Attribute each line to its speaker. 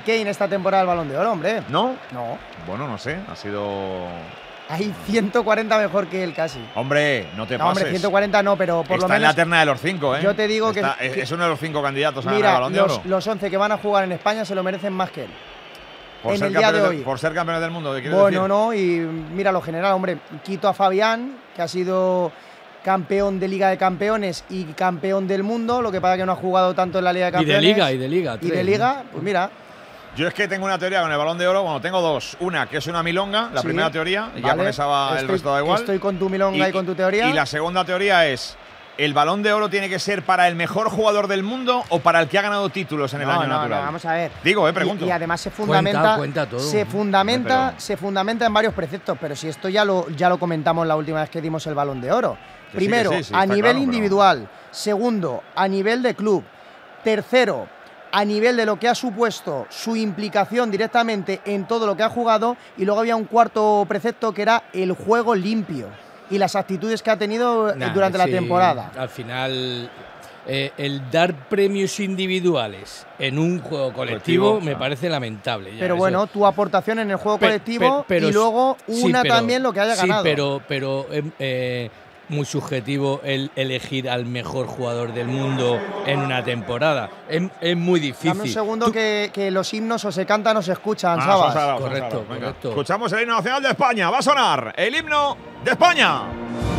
Speaker 1: Kane esta temporada al Balón de Oro, hombre.
Speaker 2: ¿No?
Speaker 1: No.
Speaker 2: Bueno, no sé, ha sido…
Speaker 1: Hay 140 mejor que él casi.
Speaker 2: Hombre, no te
Speaker 1: No,
Speaker 2: pases.
Speaker 1: hombre, 140 no, pero por lo
Speaker 2: Está en
Speaker 1: menos…
Speaker 2: la terna de los 5, ¿eh?
Speaker 1: Yo te digo
Speaker 2: Está,
Speaker 1: que…
Speaker 2: es uno de los 5 candidatos a ganar el
Speaker 1: Mira,
Speaker 2: Balón de Oro.
Speaker 1: los 11 que van a jugar en España se lo merecen más que él.
Speaker 2: Por
Speaker 1: en
Speaker 2: ser
Speaker 1: el día de
Speaker 2: campeones
Speaker 1: hoy.
Speaker 2: Por ser campeones del mundo, ¿qué quieres
Speaker 1: Bueno,
Speaker 2: decir?
Speaker 1: no, y mira lo general, hombre. Quito a Fabián, que ha sido campeón de Liga de Campeones y campeón del mundo, lo que pasa que no ha jugado tanto en la Liga de
Speaker 3: Y de
Speaker 1: Campeones.
Speaker 3: Liga, y de Liga.
Speaker 1: Y de Liga, pues mira.
Speaker 2: Yo es que tengo una teoría con el Balón de Oro, bueno, tengo dos. Una, que es una milonga, la
Speaker 1: Sí,
Speaker 2: primera teoría, y ya
Speaker 1: vale.
Speaker 2: con esa va el resto da igual.
Speaker 1: Estoy con tu milonga y con tu teoría.
Speaker 2: Y la segunda teoría es, ¿el Balón de Oro tiene que ser para el mejor jugador del mundo o para el que ha ganado títulos en el año natural?
Speaker 1: No, vamos a ver.
Speaker 2: Digo, pregunto.
Speaker 1: Y además se fundamenta,
Speaker 3: Cuenta todo.
Speaker 1: se fundamenta en varios preceptos, pero si esto ya lo comentamos la última vez que dimos el Balón de Oro.
Speaker 2: Que
Speaker 1: Primero,
Speaker 2: sí,
Speaker 1: a nivel
Speaker 2: claro,
Speaker 1: individual. Segundo, a nivel de club. Tercero, a nivel de lo que ha supuesto su implicación directamente en todo lo que ha jugado. Y luego había un cuarto precepto que era el juego limpio y las actitudes que ha tenido durante la temporada.
Speaker 3: Al final, el dar premios individuales en un juego colectivo me parece lamentable. Ya,
Speaker 1: pero bueno, tu aportación en el juego colectivo y luego también lo que haya ganado.
Speaker 3: Sí, pero muy subjetivo el elegir al mejor jugador del mundo en una temporada. Es muy difícil.
Speaker 1: Dame un segundo que los himnos o se cantan o se escuchan,
Speaker 2: Son
Speaker 1: Sabas.
Speaker 2: sagrados,
Speaker 3: Correcto.
Speaker 2: Escuchamos el himno nacional de España. Va a sonar el himno de España.